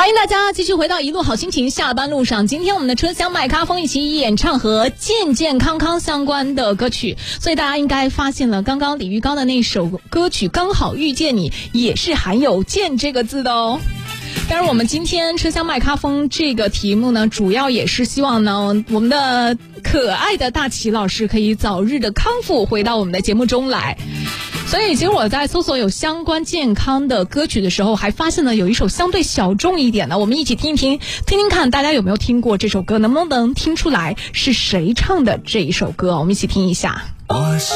欢迎大家继续回到一路好心情下班路上。今天我们的车厢麦咖风一起演唱和健健康康相关的歌曲，所以大家应该发现了，刚刚李玉刚的那首歌曲《刚好遇见你》也是含有健这个字的哦。当然我们今天车厢麦咖风这个题目呢，主要也是希望呢，我们的可爱的大齐老师可以早日的康复，回到我们的节目中来。所以其实我在搜索有相关健康的歌曲的时候，还发现了有一首相对小众一点的，我们一起听一听，听听看大家有没有听过这首歌，能不能听出来是谁唱的这一首歌，我们一起听一下。